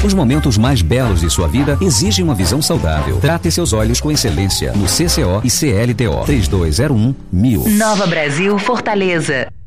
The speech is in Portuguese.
Os momentos mais belos de sua vida exigem uma visão saudável. Trate seus olhos com excelência no CCO e CLTO. 3201-1000. Nova Brasil, Fortaleza.